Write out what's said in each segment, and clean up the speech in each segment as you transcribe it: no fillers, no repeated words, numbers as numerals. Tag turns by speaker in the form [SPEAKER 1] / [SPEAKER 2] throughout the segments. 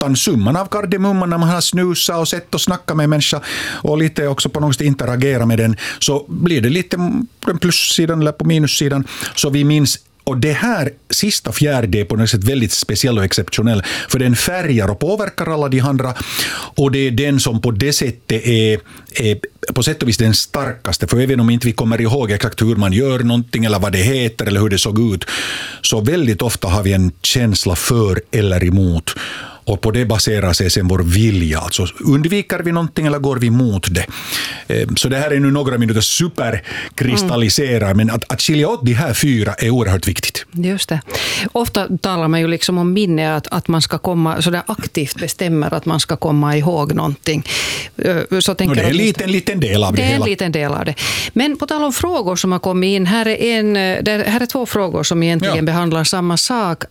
[SPEAKER 1] summan av kardemumman när man har snusat och sett och snackat med människa och lite också på något sätt interagera med den, så blir det lite på plussidan eller på minussidan, så vi minns. Och det här sista fjärde är på något sätt väldigt speciell och exceptionell, för den färgar och påverkar alla de andra, och det är den som på det sättet är på sätt och vis den starkaste, för även om inte vi kommer ihåg exakt hur man gör någonting eller vad det heter eller hur det såg ut, så väldigt ofta har vi en känsla för eller emot. Och på det baserar sig sen vår vilja. Alltså undviker vi någonting eller går vi mot det? Så det här är nu några minuter superkristalliserar, men att skilja åt de här fyra är oerhört viktigt.
[SPEAKER 2] Just det. Ofta talar man ju liksom om minne, att man ska komma, så där aktivt bestämmer att man ska komma ihåg någonting. Så tänker
[SPEAKER 1] det är en liten del av det hela.
[SPEAKER 2] Det är en liten del av det. Men på tal om frågor som har kommit in, här är två frågor som egentligen behandlar samma sak.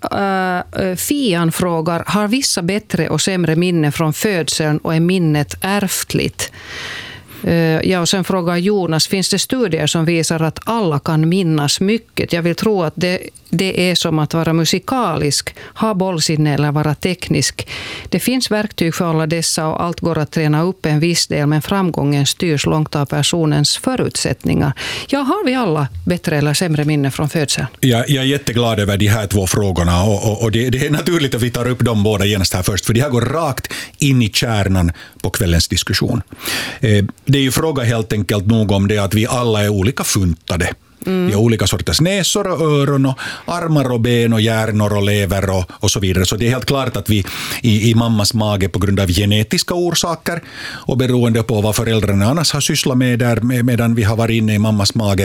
[SPEAKER 2] Fian frågar, har vissa bättre och sämre minne från födseln och är minnet ärftligt? Ja, och sen frågar Jonas, finns det studier som visar att alla kan minnas mycket? Jag vill tro att det är som att vara musikalisk, ha bollsinne eller vara teknisk. Det finns verktyg för alla dessa och allt går att träna upp en viss del, men framgången styrs långt av personens förutsättningar. Ja, har vi alla bättre eller sämre minne från födseln? Jag
[SPEAKER 1] är jätteglad över de här två frågorna, och det är naturligt att vi tar upp dem båda genast här först, för de här går rakt in i kärnan på kvällens diskussion. Det är ju fråga helt enkelt nog om det att vi alla är olika funtade. Vi har olika sorters näsor och öron och armar och ben och hjärnor och lever och så vidare. Så det är helt klart att vi i mammas mage på grund av genetiska orsaker och beroende på vad föräldrarna annars har sysslat med där medan vi har varit inne i mammas mage,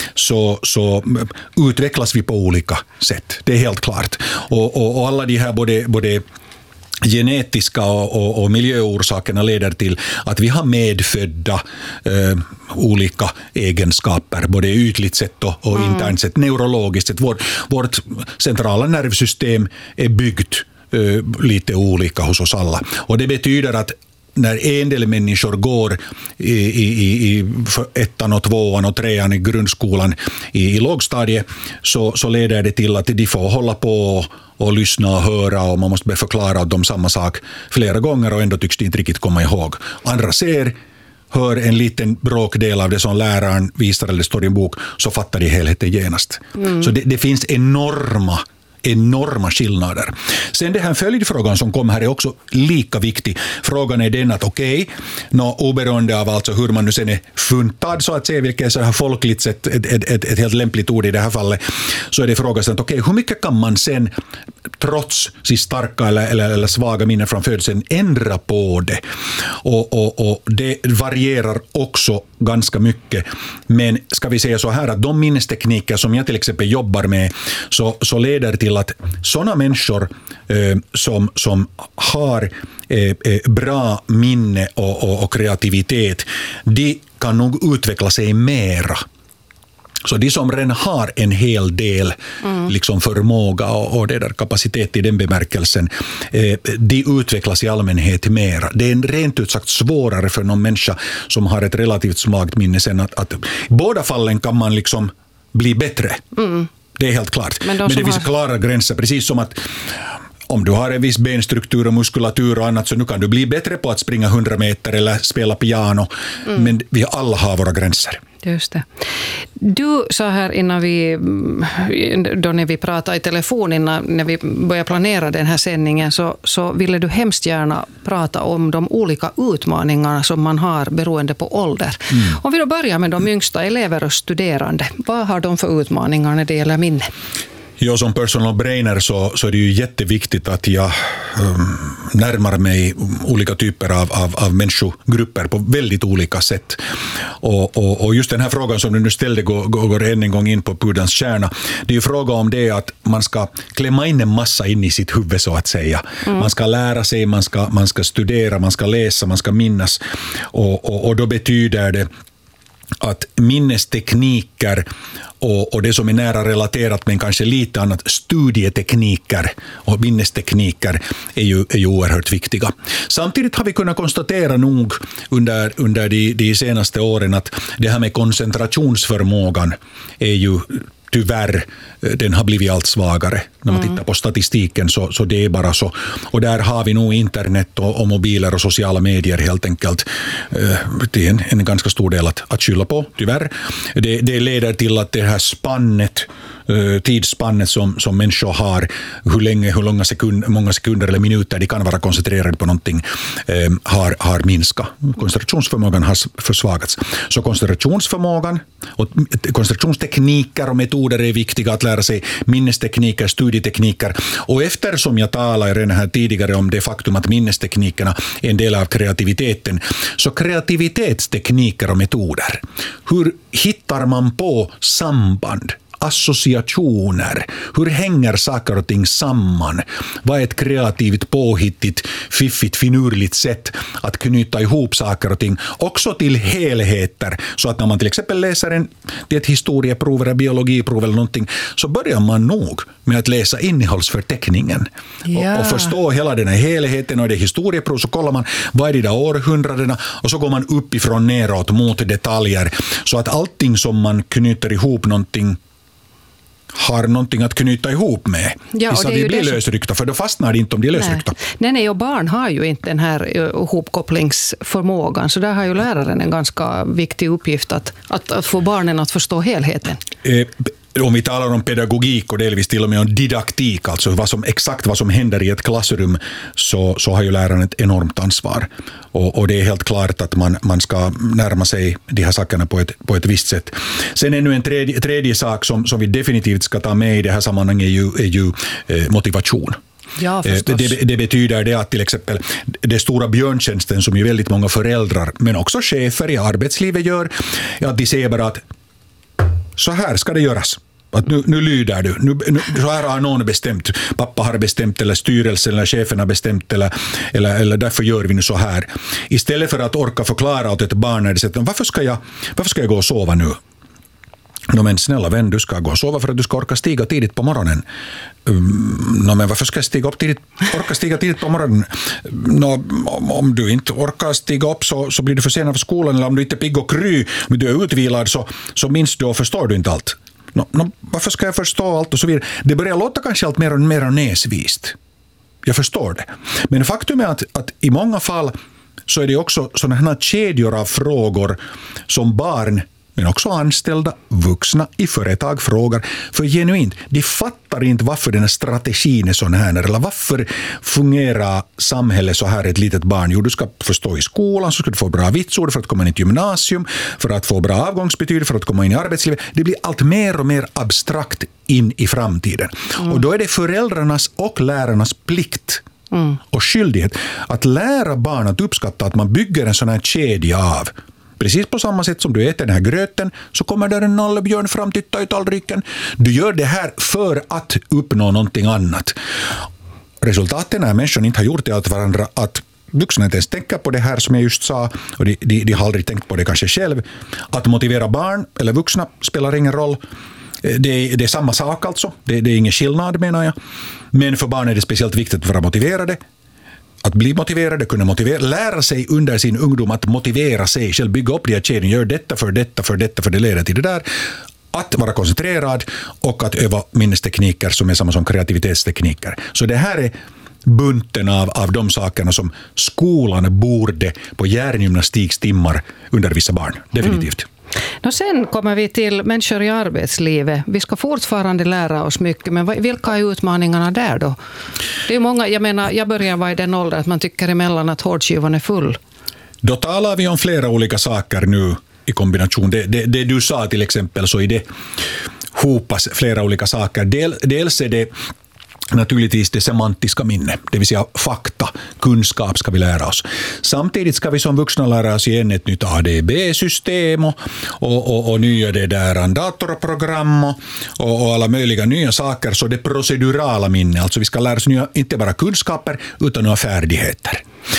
[SPEAKER 1] så utvecklas vi på olika sätt. Det är helt klart. Och alla de här både genetiska och miljöorsakerna leder till att vi har medfödda olika egenskaper, både ytligt sett och internt sett, neurologiskt sett. Vårt centrala nervsystem är byggt lite olika hos oss alla. Och det betyder att när en del människor går i ettan och tvåan och trean i grundskolan i lågstadiet, så leder det till att de får hålla på och lyssna och höra, och man måste förklara dem samma sak flera gånger och ändå tycks de inte riktigt komma ihåg. Andra hör en liten bråkdel av det som läraren visar eller står i en bok, så fattar de helheten genast. Så det finns enorma skillnader. Sen det här följdfrågan som kom här är också lika viktig. Frågan är den att oberoende av alltså hur man nu sen är funtad så att säga, vilket är så här folkligt sett ett helt lämpligt ord i det här fallet, så är det frågan att hur mycket kan man sen trots sin starka eller svaga minnen från födseln ändra på det? Och det varierar också ganska mycket. Men ska vi säga så här att de minnestekniker som jag till exempel jobbar med så leder till att sådana människor som har bra minne och kreativitet, de kan nog utveckla sig mera. Så de som redan har en hel del liksom förmåga och det där kapacitet i den bemärkelsen, de utvecklas i allmänhet mera. Det är rent ut sagt svårare för någon människa som har ett relativt svagt minne sen att i båda fallen kan man liksom bli bättre. Det är helt klart. Men det finns klara gränser, precis som att om du har en viss benstruktur och muskulatur och annat, så nu kan du bli bättre på att springa 100 meter eller spela piano. Men vi alla har våra gränser.
[SPEAKER 2] Just det. Du sa här innan när vi pratade i telefon, när vi började planera den här sändningen, så ville du hemskt gärna prata om de olika utmaningarna som man har beroende på ålder. Om vi då börjar med de yngsta, elever och studerande. Vad har de för utmaningar när det gäller minne?
[SPEAKER 1] Jag som personal brainer så är det ju jätteviktigt att jag närmar mig olika typer av människogrupper på väldigt olika sätt. Och just den här frågan som du nu ställde går än en gång in på pudelns kärna. Det är ju fråga om det att man ska klämma in en massa in i sitt huvud så att säga. Man ska lära sig, man ska studera, man ska läsa, man ska minnas. Och då betyder det att minnestekniker och det som är nära relaterat men kanske lite annat, studietekniker och minnestekniker är ju oerhört viktiga. Samtidigt har vi kunnat konstatera nog under de senaste åren att det här med koncentrationsförmågan är ju tyvärr, den har blivit allt svagare. När man tittar på statistiken så det är bara så. Och där har vi nog internet och mobiler och sociala medier helt enkelt. Det är en ganska stor del att skylla på, tyvärr. Det leder till att det här tidsspannet som människor har, hur många sekunder eller minuter de kan vara koncentrerade på någonting, har minskat. Koncentrationsförmågan har försvagats. Så koncentrationsförmågan och koncentrationstekniker och metoder är viktiga att lära sig, minnestekniker, studietekniker. Och eftersom jag talade redan här tidigare om det faktum att minnesteknikerna är en del av kreativiteten, så kreativitetstekniker och metoder. Hur hittar man på samband? Associationer. Hur hänger saker och ting samman? Vad är ett kreativt, påhittigt, fiffigt, finurligt sätt att knyta ihop saker och ting? Också till helheter. Så att när man till exempel läser ett historieprov eller biologiprov eller någonting, så börjar man nog med att läsa innehållsförteckningen. Ja. Och förstå hela den här helheten. Och det historieprov så kollar man vad är det där århundradena, och så går man uppifrån neråt mot detaljer. Så att allting som man knyter ihop någonting har någonting att knyta ihop med. Ja, och det blir lösryckta, för då fastnar det inte om de är lösryckta.
[SPEAKER 2] Nej, och barn har ju inte den här ihopkopplingsförmågan, så där har ju läraren en ganska viktig uppgift att få barnen att förstå helheten.
[SPEAKER 1] Om vi talar om pedagogik och delvis till och med om didaktik, alltså exakt vad som händer i ett klassrum, så har ju läraren ett enormt ansvar. Och det är helt klart att man ska närma sig de här sakerna på ett visst sätt. Sen ännu en tredje sak som vi definitivt ska ta med i det här sammanhanget är ju motivation.
[SPEAKER 2] Ja,
[SPEAKER 1] det betyder det att till exempel det stora björntjänsten som ju väldigt många föräldrar men också chefer i arbetslivet gör, är att de säger bara att så här ska det göras. Att nu lyder du. Så här har någon bestämt. Pappa har bestämt, eller styrelsen eller chefen har bestämt, eller därför gör vi nu så här. Istället för att orka förklara åt ett barn, varför ska jag gå och sova nu? Men snälla vän, du ska gå och sova för att du ska orka stiga tidigt på morgonen. Men varför ska jag orka stiga tidigt på morgonen? Om du inte orkar stiga upp så blir du försenad för skolan, eller om du inte är pigg och kry, men du är utvilad så minns du och förstår du inte allt. Varför ska jag förstå allt och så vidare? Det börjar låta kanske allt mer och mer näsvist. Jag förstår det. Men faktum är att i många fall så är det också sådana här kedjor av frågor som barn, men också anställda, vuxna i företag frågar. För genuint, de fattar inte varför den här strategin är sån här. Eller varför fungerar samhället så här ett litet barn? Jo, du ska förstå i skolan, så ska du få bra vitsord för att komma in i ett gymnasium, för att få bra avgångsbetyg, för att komma in i arbetslivet. Det blir allt mer och mer abstrakt in i framtiden. Och då är det föräldrarnas och lärarnas plikt och skyldighet att lära barn att uppskatta att man bygger en sån här kedja av. Precis på samma sätt som du äter den här gröten, så kommer där en nallebjörn fram, titta i tallriken. Du gör det här för att uppnå någonting annat. Resultaten när människan inte har gjort det åt varandra, att vuxna inte ens tänker på det här som jag just sa, och de har aldrig tänkt på det kanske själv. Att motivera barn eller vuxna spelar ingen roll. Det är samma sak alltså. Det är ingen skillnad, menar jag. Men för barn är det speciellt viktigt att vara motiverade. Att bli motiverade, kunna motivera, lära sig under sin ungdom att motivera sig själv, bygga upp de här kedjorna, gör detta för det leder till det där. Att vara koncentrerad och att öva minnestekniker som är samma som kreativitetstekniker. Så det här är bunten av de sakerna som skolan borde på hjärngymnastikstimmar undervisa barn. Definitivt.
[SPEAKER 2] Sen kommer vi till människor i arbetslivet. Vi ska fortfarande lära oss mycket, men vilka är utmaningarna där då? Det är många, jag börjar vara i den åldern att man tycker emellan att hårdskivan är full.
[SPEAKER 1] Då talar vi om flera olika saker nu i kombination. Det du sa till exempel, så är det hopas flera olika saker. Dels är det naturligtvis det semantiska minne, det vill säga fakta, kunskap ska vi lära oss. Samtidigt ska vi som vuxna lära oss igen ett nytt ADB-system och nya datorprogram och alla möjliga nya saker. Så det procedurala minne, alltså vi ska lära oss nya, inte bara kunskaper utan nya färdigheter.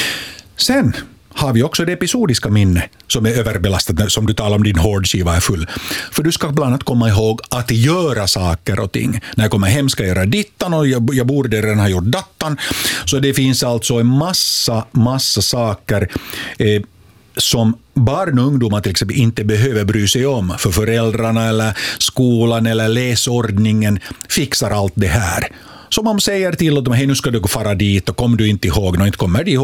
[SPEAKER 1] Sen har vi också det episodiska minne som är överbelastat, som du talar om, din hårdskiva är full. För du ska bland annat komma ihåg att göra saker och ting. När jag kommer hem ska jag göra dittan och jag borde redan ha gjort dattan. Så det finns alltså en massa saker. som barn och ungdomar till exempel inte behöver bry sig om, för föräldrarna eller skolan eller läsordningen fixar allt det här. Så man säger till dem, hej nu ska du gå fara dit och kom du inte ihåg, och inte kommer de ihåg